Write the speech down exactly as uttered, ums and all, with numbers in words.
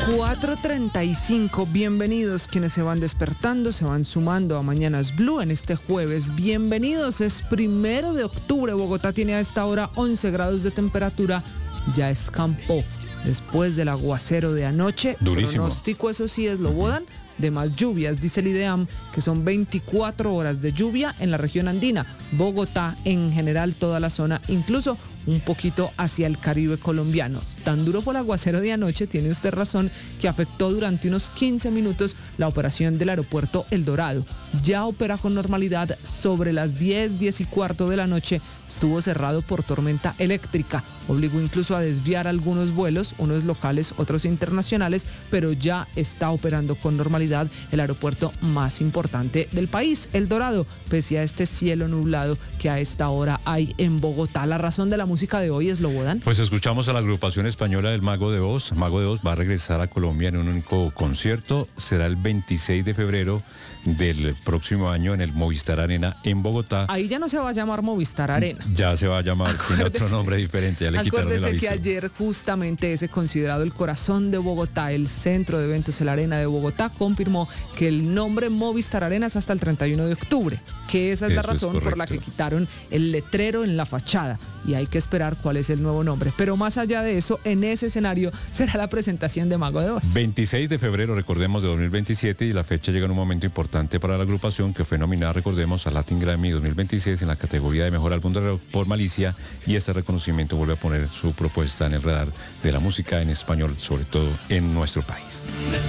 cuatro treinta y cinco, bienvenidos quienes se van despertando, se van sumando a Mañanas Blue en este jueves. Bienvenidos, es primero de octubre, Bogotá tiene a esta hora once grados de temperatura, ya escampó después del aguacero de anoche. Durísimo. Pronóstico, eso sí, es lo bodan de más lluvias, dice el IDEAM, que son veinticuatro horas de lluvia en la región andina, Bogotá, en general toda la zona, incluso un poquito hacia el Caribe colombiano. Tan duro fue el aguacero de anoche, tiene usted razón, que afectó durante unos quince minutos la operación del aeropuerto El Dorado. Ya opera con normalidad. Sobre las diez, diez y cuarto de la noche estuvo cerrado por tormenta eléctrica. Obligó incluso a desviar algunos vuelos, unos locales, otros internacionales, pero ya está operando con normalidad el aeropuerto más importante del país, El Dorado, pese a este cielo nublado que a esta hora hay en Bogotá. La razón de la música de hoy es lo bodan. Pues escuchamos a la agrupación española del Mago de Oz. Mago de Oz va a regresar a Colombia en un único concierto. Será el veintiséis de febrero del próximo año en el Movistar Arena en Bogotá. Ahí ya no se va a llamar Movistar Arena. Ya se va a llamar, tiene otro nombre diferente, ya le quitaron el Acuérdese aviso. que ayer justamente ese considerado el corazón de Bogotá, el centro de eventos, el Arena de Bogotá, confirmó que el nombre Movistar Arena es hasta el treinta y uno de octubre, que esa es la Eso es razón por la que correcto. quitaron el letrero en la fachada y hay que esperar cuál es el nuevo nombre. Pero más allá de eso, en ese escenario será la presentación de Mago de Oz. veintiséis de febrero, recordemos, de dos mil veintisiete, y la fecha llega en un momento importante para la agrupación que fue nominada, recordemos, a Latin Grammy dos mil veintiséis en la categoría de Mejor Álbum de Rock por Malicia, y este reconocimiento vuelve a poner su propuesta en el radar de la música en español, sobre todo en nuestro país.